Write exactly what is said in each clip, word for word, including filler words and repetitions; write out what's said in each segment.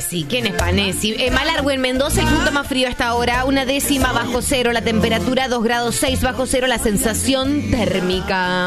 Panesi? ¿Quién es Panesi? Eh, Malargüe en Mendoza, el punto más frío hasta ahora, una décima bajo cero, la temperatura dos grados seis bajo cero, la sensación térmica.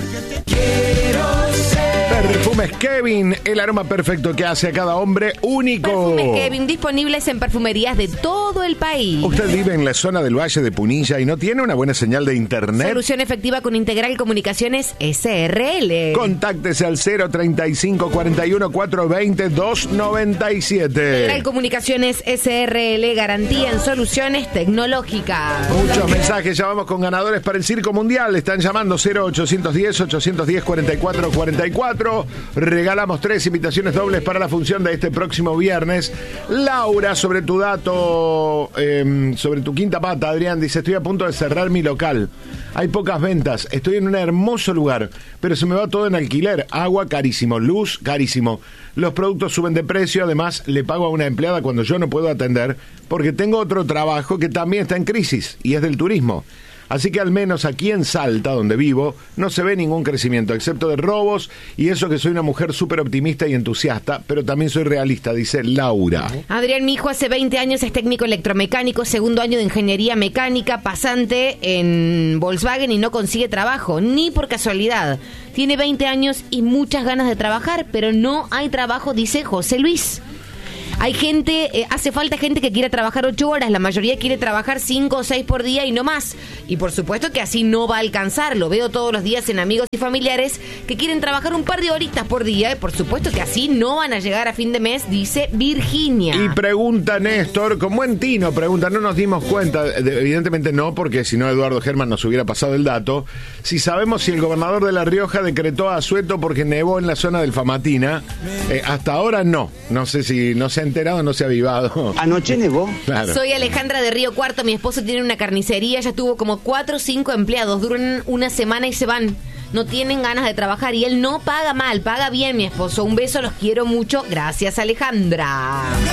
Perfumes Kevin, el aroma perfecto que hace a cada hombre único. Perfumes Kevin, disponibles en perfumerías de todo el país. ¿Usted vive en la zona del Valle de Punilla y no tiene una buena señal de internet? Solución efectiva con Integral Comunicaciones S R L. Contáctese al cero treinta y cinco cuarenta y uno cuatrocientos veinte dos noventa y siete. Integral Comunicaciones S R L, garantía en soluciones tecnológicas. Muchos mensajes, ya vamos con ganadores para el Circo Mundial. Están llamando cero ochocientos diez ochocientos diez cuarenta y cuatro cuarenta y cuatro. Regalamos tres invitaciones dobles para la función de este próximo viernes. Laura, sobre tu dato, eh, sobre tu quinta pata, Adrián, dice: estoy a punto de cerrar mi local. Hay pocas ventas, estoy en un hermoso lugar, pero se me va todo en alquiler. Agua carísimo, luz carísimo. Los productos suben de precio, además le pago a una empleada cuando yo no puedo atender, porque tengo otro trabajo que también está en crisis y es del turismo. Así que al menos aquí en Salta, donde vivo, no se ve ningún crecimiento, excepto de robos, y eso que soy una mujer súper optimista y entusiasta, pero también soy realista, dice Laura. Adrián, mi hijo hace veinte años es técnico electromecánico, segundo año de ingeniería mecánica, pasante en Volkswagen y no consigue trabajo, ni por casualidad. Tiene veinte años y muchas ganas de trabajar, pero no hay trabajo, dice José Luis. Hay gente, eh, hace falta gente que quiera trabajar ocho horas, la mayoría quiere trabajar cinco o seis por día y no más. Y por supuesto que así no va a alcanzar, lo veo todos los días en amigos y familiares que quieren trabajar un par de horitas por día y por supuesto que así no van a llegar a fin de mes, dice Virginia. Y pregunta Néstor, con buen tino, pregunta, no nos dimos cuenta, evidentemente no, porque si no Eduardo Germán nos hubiera pasado el dato, si sabemos si el gobernador de La Rioja decretó asueto porque nevó en la zona del Famatina, eh, hasta ahora no, no sé si no se enterado, no se ha avivado. Anoche nevó. Claro. Soy Alejandra de Río Cuarto, mi esposo tiene una carnicería, ya tuvo como cuatro o cinco empleados, duran una semana y se van. No tienen ganas de trabajar y él no paga mal, paga bien mi esposo. Un beso, los quiero mucho. Gracias, Alejandra.